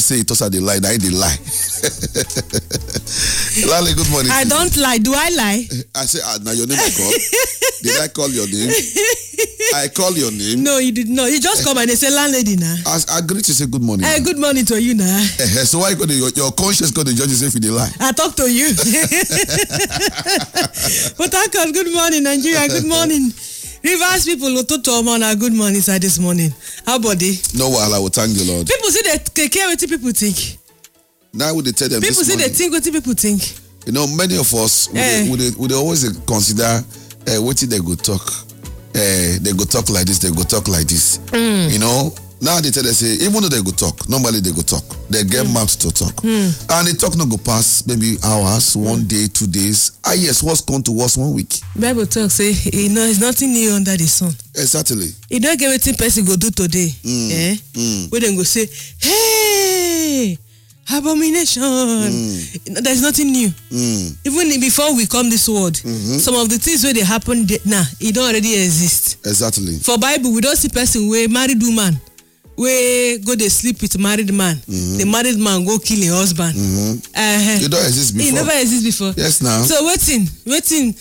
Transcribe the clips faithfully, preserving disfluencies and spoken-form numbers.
say it was a lie, I did lie. Lale, good morning. I don't lie. Do I lie? I say, ah, now your name I call. Did I call your name? I call your name. No, you did not. You just come and they say landlady now. I, I agree to say good morning. Hey, good morning to you now. So why you your, your conscience got the judge say if you lie? I talk to you. But I call good morning, Nigeria. Good morning. Rivers people, Lototo Omana, good morning, sir, this morning. How about it? No, well, I will thank the Lord. People say they care what people think. Now would they tell them people this say morning, they think what people think. You know, many of us would, eh. they, would, they, would they always consider uh, what they go talk. Uh, they go talk like this, they go talk like this. Mm. You know, now they tell they say, even though they go talk, normally they go talk. They get mm. mouth to talk. Mm. And the talk not go pass maybe hours, mm. one day, two days. Ah yes, what's come to us one week. Bible talk say, you know, it's nothing new under the sun. Exactly. You don't get what person go do today. Mm. Eh? Mm. Where they go say, hey, abomination. Mm. There's nothing new. Mm. Even before we come this world, mm-hmm. some of the things where they happen now, it don't already exist. Exactly. For Bible, we don't see person where married woman, where go they sleep with married man. Mm-hmm. The married man go kill a husband. Mm-hmm. Uh, it don't exist before. It never exist before. Yes, now. So waiting, waiting.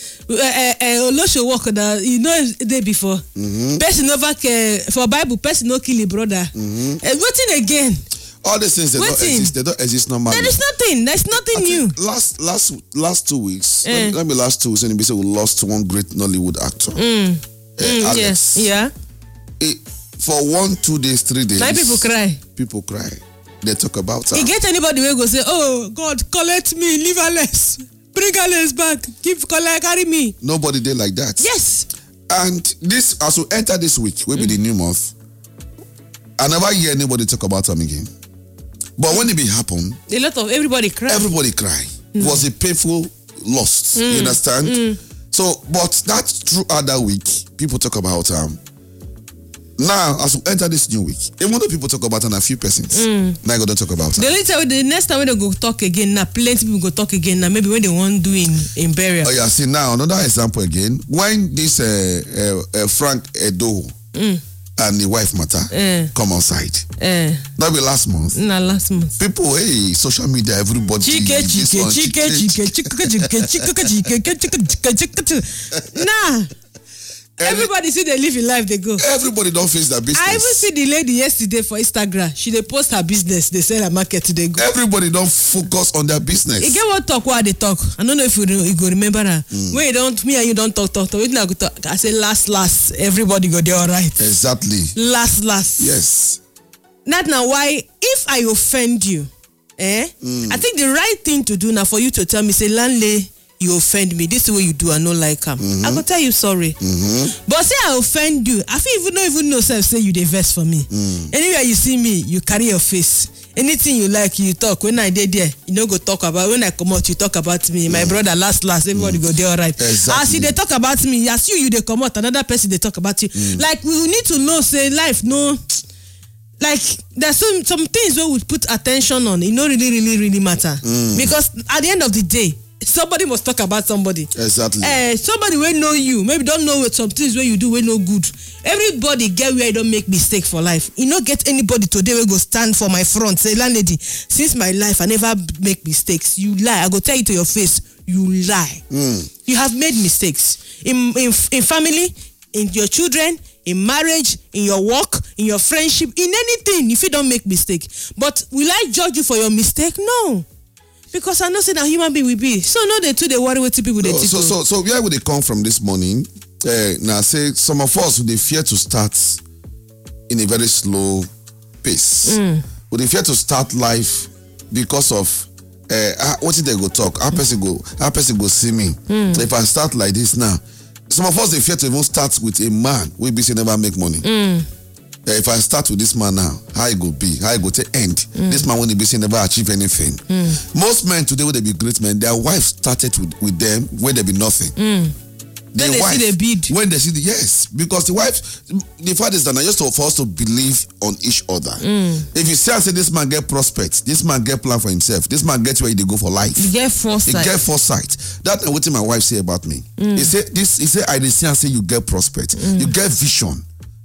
Olosho work that you know day before. Mm-hmm. Person never care for Bible. Person no kill a brother. Mm-hmm. Uh, waiting again. All these things they waiting. don't exist. They don't exist normally. There is nothing. There's nothing I new. Last last last two weeks. Uh. Let, me, let me last two weeks. And we say we lost one great Nollywood actor. Mm. Uh, mm, Alex. Yes. Yeah. It, for one, two days, three days. Like people cry. People cry. They talk about her. You get anybody who go say, "Oh God, collect me, leave Alex, bring Alex back, keep collect, carry me." Nobody did like that. Yes. And this, as we enter this week, will be mm. the new month. I never hear anybody talk about him again. But when it be happen, a lot of everybody cry. Everybody cry. Mm. It was a painful loss. Mm. You understand? Mm. So, but that throughout that week, people talk about him. Um, Now, as we enter this new week, even though people talk about it, a few persons, mm. now I go to talk about it. The later, the next time when they go talk again, now plenty people go talk again. Now maybe when they want to do in, in burial. Oh yeah, see now another example again. When this uh, uh, uh, Frank Edo mm. and the wife matter uh. come outside, uh. that be last month. Nah, last month. People, hey, social media, everybody. Chike, chike, chike, chike, chike, chike, chike, chike. Nah. Everybody see they live in life, they go. Everybody don't face their business. I even see the lady yesterday for Instagram. She they post her business. They sell her market, they go. Everybody don't focus on their business. You get what talk while they talk. I don't know if you, you go remember her. Mm. When you don't, me and you don't talk, talk, talk. I go talk. I say last, last. Everybody go there all right. Exactly. Last, last. Yes. That now why, if I offend you, eh? Mm. I think the right thing to do now for you to tell me, say, Lanley, you offend me. This is what you do. I don't like him. Mm-hmm. I go tell you sorry. Mm-hmm. But say I offend you. I feel even don't even know self say you the verse for me. Mm. Anywhere you see me, you carry your face. Anything you like, you talk. When I did there, you don't go talk about. When I come out, you talk about me. Mm. My brother, last last, everybody mm. go there all right. Exactly. As you they talk about me, as you you they come out, another person they talk about you. Mm. Like we need to know say life no. Like there's some some things where we put attention on. It don't really really really matter mm. because at the end of the day. Somebody must talk about somebody. Exactly. Uh, somebody will know you. Maybe don't know what some things where you do will no good. Everybody get where you don't make mistake for life. You don't get anybody today will go stand for my front. Say, landlady, since my life I never make mistakes. You lie. I go tell you to your face. You lie. Mm. You have made mistakes in, in in family, in your children, in marriage, in your work, in your friendship, in anything. If you don't make mistake, but will I judge you for your mistake? No. Because I know say that human being will be. So no, they too they worry with people they no, so, so so where would they come from this morning? Uh, now say some of us would they fear to start in a very slow pace. Mm. Would they fear to start life because of uh, what did they go talk? How person go how person go see me? Mm. So if I start like this now, some of us they fear to even start with a man we be say never make money. Mm. Uh, if I start with this man now, how it go be? How it go to end? Mm. This man when they be saying never achieve anything. Mm. Most men today when they be great men, their wife started with, with them when they be nothing. Mm. Then they wife, see the bid. When they see the yes, because the wife, the fact is that I just for us to believe on each other. Mm. If you say, I say this man get prospects, this man get plan for himself, this man gets where they go for life. He get foresight. He get foresight. That's what my wife say about me. Mm. He say this. He say I didn't say I say you get prospect, mm. you get vision.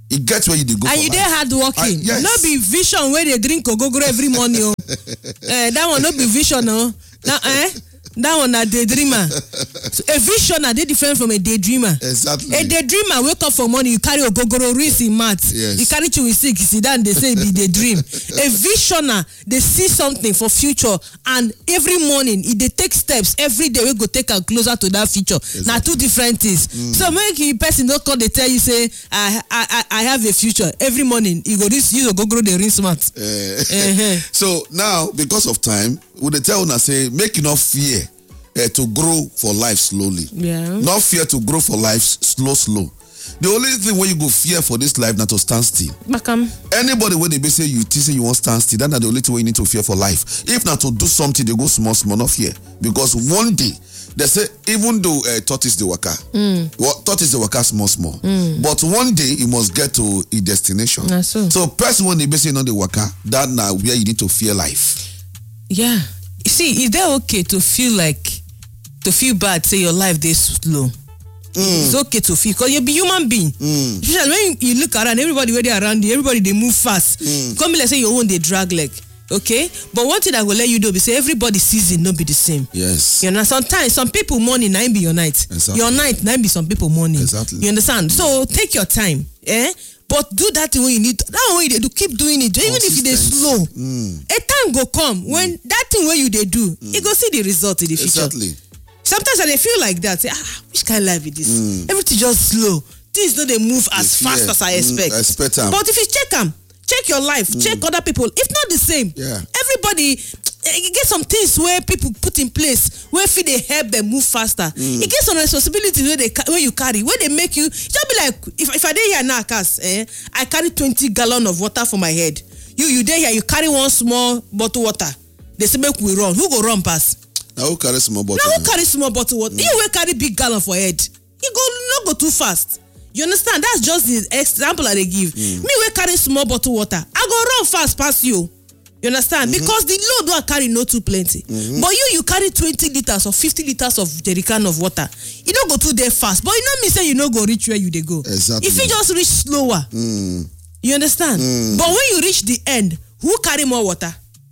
e get where you dey go. And you dey hard working. Yes. No be vision where they drink ogogoro every morning. Oh. eh, that one no be vision, no. Now, eh? That one a daydreamer. So a visioner they different from a daydreamer. Exactly. A daydreamer wake up for morning, you carry a gogoro rinse in mat. Yes. You carry chewy sick, you sit down, they say be daydream. A visioner, they see something for future, and every morning if they take steps every day we go take her closer to that future. Exactly. Now two different things. Mm. So make a person not call they tell you say I I I have a future. Every morning you go this use a gogoro the rinse mat. Uh, uh-huh. So now because of time, would they tell una say make you not fear uh, to grow for life slowly. Yeah. Not fear to grow for life slow, slow. The only thing when you go fear for this life not to stand still. Bakam. Anybody when they be say you say you won't stand still, that's the only thing you need to fear for life. If not to do something, they go small, small, not fear. Because one day they say even though uh, tortoise the waka, mm. well, tortoise the waka small, small. Mm. But one day you must get to a destination. That's so. So person when they be saying on the waka, that now where you need to fear life. Yeah. See, is that okay to feel like to feel bad? Say your life is slow. Mm. It's okay to feel because you be human being. Mm. Especially when you look around, everybody where they around you, everybody they move fast. Mm. Come like say your own they drag leg. Okay, but one thing I will let you do be say everybody season not be the same. Yes. You know, sometimes some people morning nine be your night. Exactly. Your night nine be some people morning. Exactly. You understand? So take your time. Eh? But do that thing when you need. That way they do keep doing it. Even if they slow, mm. a time go come when mm. that thing where you they do, mm. you go see the result in the future. Exactly. Sometimes I feel like that. Say, ah, which kind of life is this? Mm. Everything just slow. Things don't they move as yeah. fast as I expect. Mm, expect them. But if you check them, check your life, mm. check other people. If not the same, yeah. everybody you get some things where people put in place where feel they help them move faster. Mm. You get some responsibilities where they where you carry, where they make you just be like if if I dey here now, cause eh, I carry twenty gallon of water for my head. You you dey here, you carry one small bottle water. They say make we run. Who go run pass? Now who carry small bottle? Now who carry small bottle water? Mm. You will carry big gallon for head. You go not go too fast. You understand? That's just the example I they give. Mm. Me will carry small bottle water. I go run fast past you. You understand? Mm-hmm. Because the load I carry not too plenty. Mm-hmm. But you you carry twenty liters or fifty liters of jerry can of water. You don't go too there fast. But you know me say you don't go reach where you they go. Exactly. If you just reach slower. Mm. You understand? Mm. But when you reach the end, who carry more water?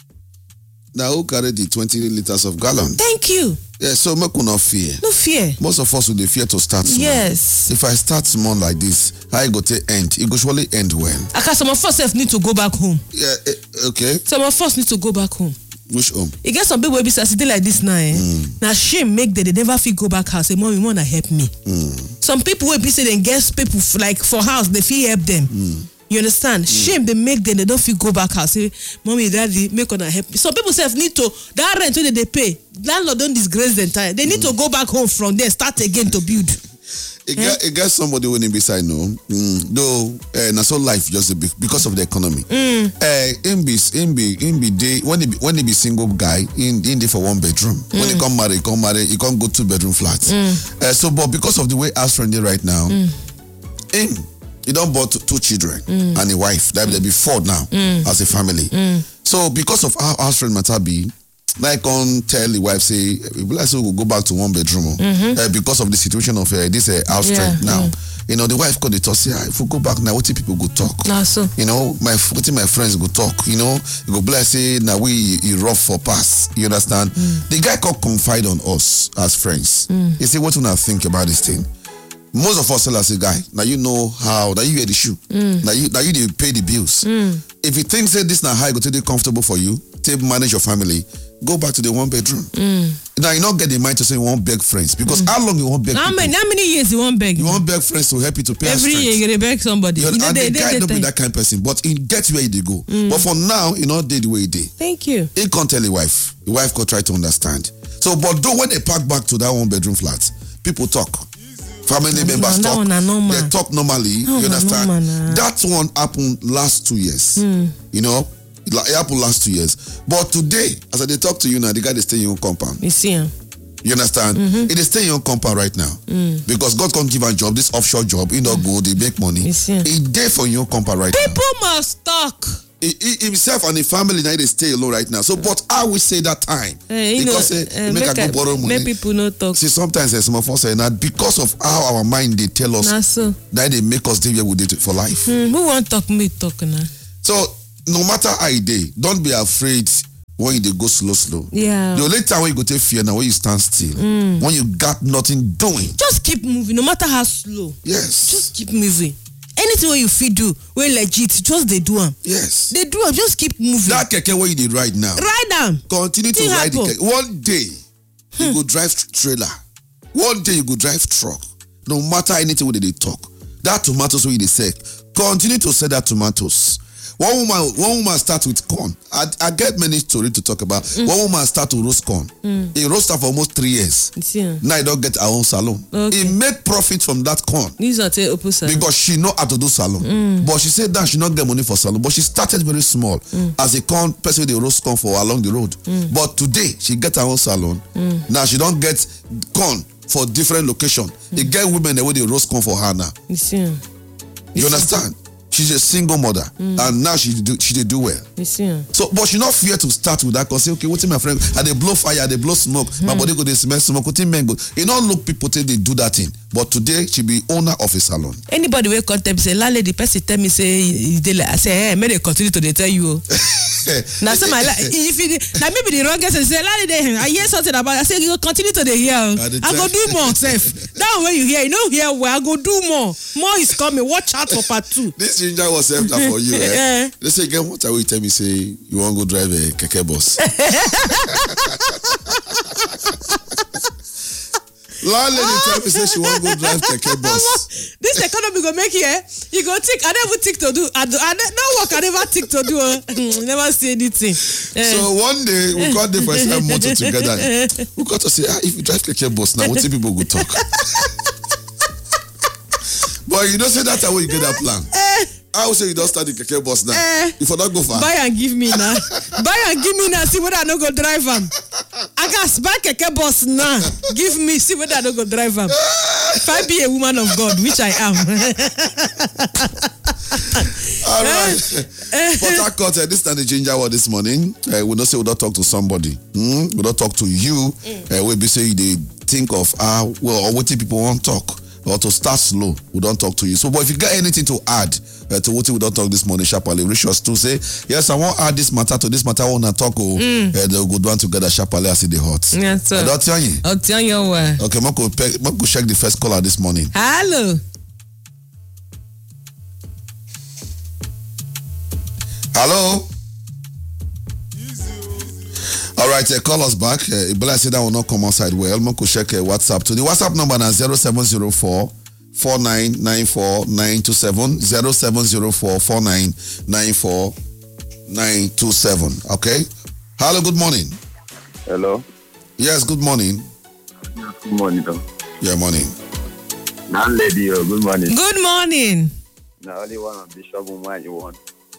Now who carry the twenty liters of gallon? Thank you. Yeah, so make no fear. No fear. Most of us will they fear to start small. Yes. If I start small like this, how I go to end? It go surely end well. Okay, some of us need to go back home. Yeah, eh, okay. Some of us need to go back home. Which home? You get some people will be sitting like this now. Eh? Mm. Now shame make them they never feel go back house. Say, mommy, wanna help me. Mm. Some people will be saying get people f- like for house they feel help them. Mm. You understand? Mm. Shame they make them they don't feel go back house. Say, mommy, daddy, make gonna help me. Some people say need to that rent when they pay. Landlord don't disgrace the entire. They need mm. to go back home from there, start again to build. It eh? get, it get somebody when beside no. Mm, though, uh, na so life just a bit because of the economy. Mm. Uh, in be in be in be day when he be, when he be single guy in in there for one bedroom. Mm. When he come marry, he come marry, he can't go two bedroom flats. Mm. Uh, so, but because of the way house rent right now, mm. in he don't bought two children mm. and a wife. That mm. be four now mm. as a family. Mm. So because of how house rent matter be. Like on tell the wife say we like so we'll go back to one bedroom mm-hmm. uh, because of the situation of uh, this uh, house yeah, rent now. Mm. You know the wife called the talk say ah, if we go back now what people go talk. Nah, so. You know my what my friends go talk. You know you go bless say now we he rough for pass. You understand? Mm. The guy could confide on us as friends. Mm. He say what do you think about this thing? Most of us tell us a guy now you know how now you wear the shoe mm. now you now you dey pay the bills. Mm. If you think say this now how you go to be comfortable for you to manage your family. Go back to the one bedroom. Mm. Now you not get the mind to say you want beg friends because mm. how long you want beg? How many, how many years you want beg? You want beg friends to help you to pay. Every year you gonna beg somebody. You know, you know, and they, the guy they, don't they, be that kind of person, but he gets where they go. Mm. But for now, you know, they the way they. Thank you. He can't tell the wife. The wife could try to understand. So, but though when they pack back to that one bedroom flat, people talk. Family no, members no, talk. No, no, they talk normally. No, you understand? No, no, that one happened last two years. Mm. You know. It happened last two years. But today, as I they talk to you now, the guy they stay in your compound. You see him. You understand? Mm-hmm. It is stay in your compound right now. Mm. Because God can't give a job, this offshore job, he not go, they make money. You see him. He there for your compound right People now. must talk. he, he, himself and the family now they stay alone right now. So, but I will say that time uh, because know, uh, uh, make, make I go borrow money. Make people not talk. See, sometimes uh, some of us say that because of how our mind they tell us nah, so. that they make us deal with it for life. Hmm, who want talk me talk now? So no matter how you day, don't be afraid when you go slow, slow. Yeah. The only time when you go take fear now when you stand still, mm. when you got nothing doing. Just keep moving, no matter how slow. Yes. Just keep moving. Anything where you fit do, where legit, just they do them. Yes. They do them. Just keep moving. That keke where you did right now. Ride them. Continue to ride the keke. One day you hmm. go drive trailer. One day you go drive truck. No matter anything where they talk. That tomatoes where they say, continue to sell that tomatoes. One woman, one woman start with corn. I, I get many stories to talk about. Mm. One woman start to roast corn. Mm. He roast her for almost three years. Yeah. Now he don't get her own salon. Okay. He made profit from that corn. These are the opposite. Because she know how to do salon. Mm. But she said that she not get money for salon. But she started very small mm. as a corn person they roast corn for along the road. Mm. But today she get her own salon. Mm. Now she don't get corn for different location. Mm. They get women the way they roast corn for her now. You, you understand? She's a single mother, mm. and now she do she did do well. So, but she not fear to start with that because say, okay, what's my friend? And they blow fire, they blow smoke. Mm. My body go they smell smoke. What mango? You don't look people till they do that thing. But today she be owner of a salon. Anybody will contact say, "La lady, person tell me say they I say, hey, may they continue to they tell you." Now some like if it now maybe the wrongest say, "La lady, I hear something about." I say you continue to the hear. I go do more, self. Now when you hear, you know hear well, I go do more. More is coming. Watch out for part two. This ginger was set up for you. Eh? They say, again, what are we tell me? Say you want to go drive a keke bus. Landlady tell me say she want to go drive keke bus. This economy go make you. Eh? You go tick. I never tick to do. I do. I ne- no work. I never tick to do. Uh, never see anything. Uh. So one day we got the first time motor together. We got to say, ah, if you drive keke bus now, what do people go talk? But you don't say that how you get that plan. Uh. I will say you don't start the keke bus now. Uh, if I don't go far. Buy and give me now. Buy and give me now. See whether I don't go drive them. I can buy keke bus now. Give me. See whether I don't go drive them. If I be a woman of God, which I am. All right. Port Harcourt, uh, this time the ginger word this morning. Uh, we don't say we don't talk to somebody. Mm? We don't talk to you. Mm. Uh, we be say they think of uh, well, or what people want to talk. Or to start slow, we don't talk to you. So, but if you got anything to add uh, to what we don't talk this morning, sharply, reach us to say, yes, I want to add this matter to this matter. I want to talk. Oh, mm. uh, they'll go down together, sharply. I see the hot. Yes, sir. I don't tell you. I'll tell you where. Okay, I'm going to check the first caller this morning. Hello. Hello. All right, uh, call us back. Uh, Ibala said that will not come outside well. I'm going to check uh, WhatsApp. To the WhatsApp number now zero seven zero four, four nine nine four, nine two seven, zero seven zero four, four nine nine four, nine two seven. Okay? Hello, good morning. Hello. Yes, good morning. Good morning, though. Yeah, morning. Landlady, oh, good morning. Good morning. Now, only one of Bishop Umwa you want.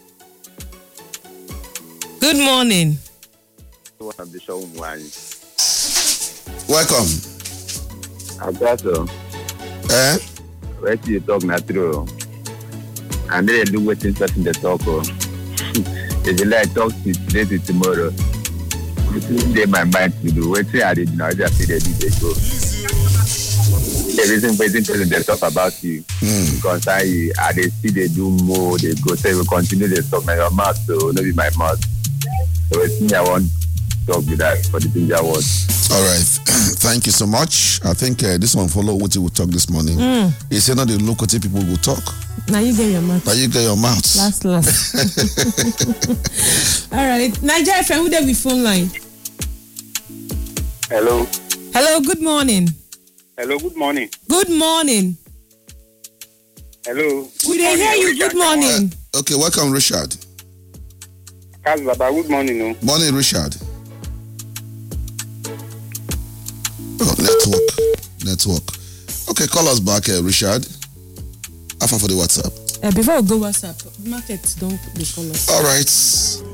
Good morning. One of Bishop Umwa. Welcome. I got so. Eh? Where do you talk now through? And then do what's interesting the talk. If you like talk to today to tomorrow, it's my mind to do. Wait till I did not just say they did go. The reason waiting to they talk about you mm. because I I they see they do more, they go say we continue they talk now your mouth, so not be my mouth. So it's me I want to talk with that for the ginger word. All right, thank you so much. I think uh, this one follow what you will talk this morning. Mm. He said not the local people will talk. Now you get your mouth. Now you get your mouth. Last last. All right, Nigeria F M, who there with phone line? Hello. Hello. Good morning. Hello. Good morning. Good morning. Hello. We didn't hear you. Good morning. Uh, okay, welcome, Richard. Good morning. No. Morning, Richard. Oh, network. Network. Okay, call us back, uh, Richard. After for the WhatsApp. Uh, before we go WhatsApp, market don't they call us. All right.